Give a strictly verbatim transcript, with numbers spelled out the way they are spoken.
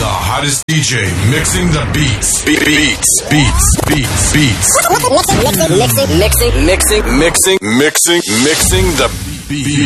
The hottest D J mixing the beats. Be- beats. Beats. Beats. Beats. Mixing, mixing, mixing, mixing, mixing, Mixing. Mixing. Mixing the beats.